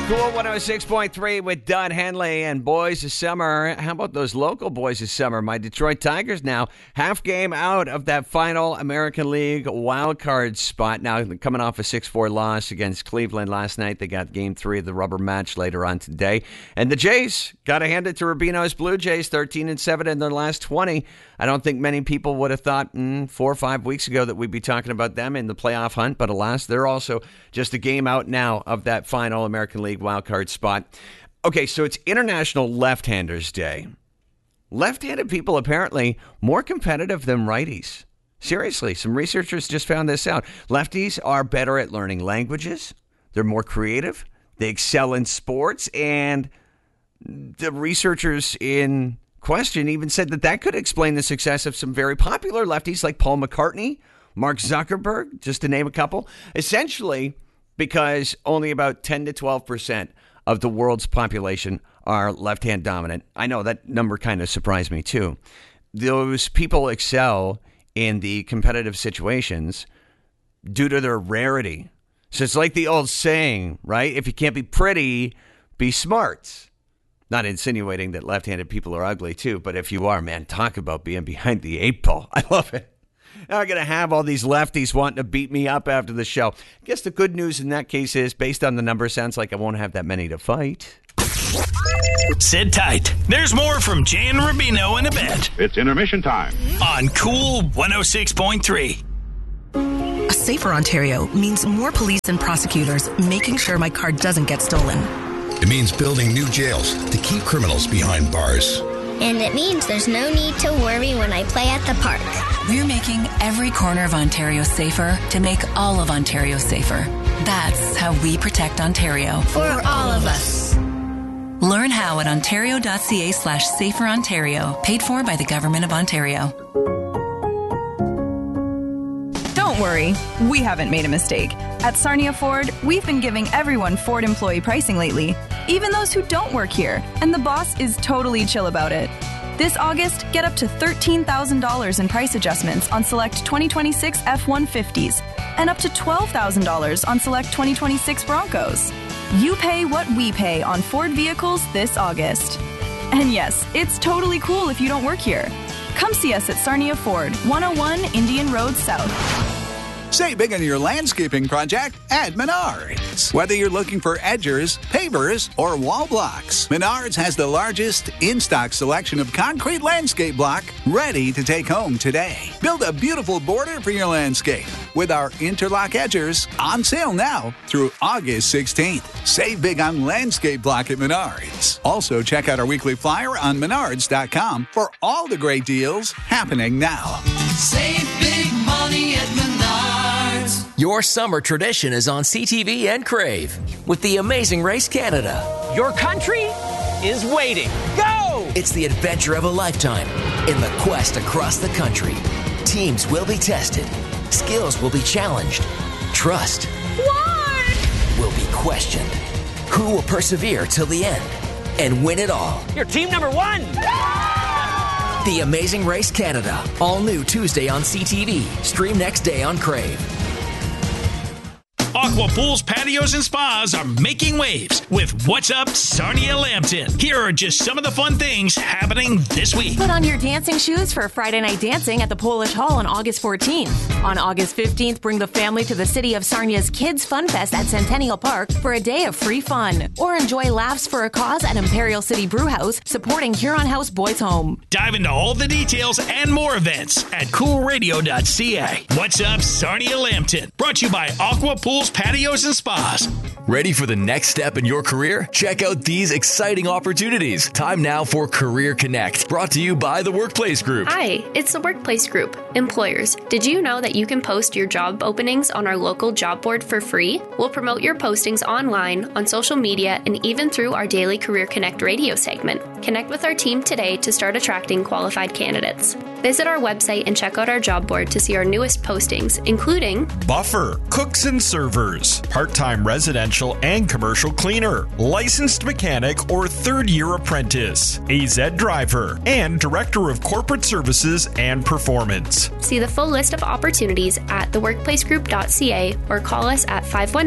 Cool 106.3 with Don Henley and Boys of Summer. How about those local Boys of Summer? My Detroit Tigers now half game out of that final American League wildcard spot. Now coming off a 6-4 loss against Cleveland last night. They got game 3 of the rubber match later on today. And the Jays, got to hand it to Rubino's Blue Jays, 13-7 in their last 20. I don't think many people would have thought 4 or 5 weeks ago that we'd be talking about them in the playoff hunt. But alas, they're also just a game out now of that final American League wildcard spot. Okay, so it's International Left-Handers Day. Left-handed people apparently more competitive than righties. Seriously, some researchers just found this out. Lefties are better at learning languages. They're more creative. They excel in sports. And the researchers in question even said that could explain the success of some very popular lefties like Paul McCartney, Mark Zuckerberg, just to name a couple. Essentially, because only about 10 to 12% of the world's population are left-hand dominant. I know that number kind of surprised me too. Those people excel in the competitive situations due to their rarity. So it's like the old saying, right? If you can't be pretty, be smart. Not insinuating that left-handed people are ugly too, but if you are, man, talk about being behind the 8 ball. I love it. Now I'm going to have all these lefties wanting to beat me up after the show. I guess the good news in that case is, based on the numbers, sounds like I won't have that many to fight. Sit tight. There's more from Jay and Rubino in a bit. It's intermission time. On Cool 106.3. A safer Ontario means more police and prosecutors making sure my car doesn't get stolen. It means building new jails to keep criminals behind bars. And it means there's no need to worry when I play at the park. We're making every corner of Ontario safer to make all of Ontario safer. That's how we protect Ontario. For all of us. Learn how at ontario.ca/saferontario. Paid for by the Government of Ontario. Don't worry, we haven't made a mistake. At Sarnia Ford, we've been giving everyone Ford employee pricing lately, even those who don't work here, and the boss is totally chill about it. This August, get up to $13,000 in price adjustments on select 2026 F-150s and up to $12,000 on select 2026 Broncos. You pay what we pay on Ford vehicles this August. And yes, it's totally cool if you don't work here. Come see us at Sarnia Ford, 101 Indian Road South. Save big on your landscaping project at Menards. Whether you're looking for edgers, pavers, or wall blocks, Menards has the largest in-stock selection of concrete landscape block ready to take home today. Build a beautiful border for your landscape with our interlock edgers on sale now through August 16th. Save big on landscape block at Menards. Also, check out our weekly flyer on menards.com for all the great deals happening now. Save big money at Menards. Your summer tradition is on CTV and Crave with The Amazing Race Canada. Your country is waiting. Go! It's the adventure of a lifetime in the quest across the country. Teams will be tested. Skills will be challenged. Trust will be questioned. Who will persevere till the end and win it all? You're team number 1! The Amazing Race Canada. All new Tuesday on CTV. Stream next day on Crave. Aqua Pools, Patios, and Spas are making waves with What's Up, Sarnia Lambton. Here are just some of the fun things happening this week. Put on your dancing shoes for Friday night dancing at the Polish Hall on August 14th. On August 15th, bring the family to the City of Sarnia's Kids Fun Fest at Centennial Park for a day of free fun. Or enjoy Laughs for a Cause at Imperial City Brewhouse, supporting Huron House Boys Home. Dive into all the details and more events at coolradio.ca. What's Up, Sarnia Lambton. Brought to you by Aqua Pools, Patios, and Spas. Ready for the next step in your career? Check out these exciting opportunities. Time now for Career Connect, brought to you by the Workplace Group. Hi, it's the Workplace Group. Employers, did you know that you can post your job openings on our local job board for free? We'll promote your postings online, on social media, and even through our daily Career Connect radio segment. Connect with our team today to start attracting qualified candidates. Visit our website and check out our job board to see our newest postings, including buffer, cooks and servers, part-time residential and commercial cleaner, licensed mechanic or third-year apprentice, AZ driver, and director of corporate services and performance. See the full list of opportunities at theworkplacegroup.ca or call us at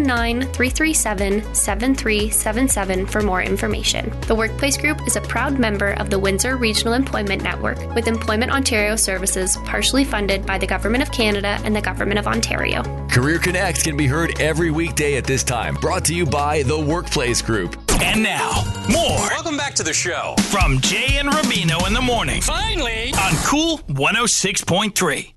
519-337-7377 for more information. The Workplace Group is a proud member of the Windsor Regional Employment Network, with Employment Ontario services partially funded by the Government of Canada and the Government of Ontario. Career Connect can be heard every weekday at this time. Brought to you by the Workplace Group. And now, more. Welcome back to the show. From Jay and Rubino in the morning. Finally! On Cool 106.3.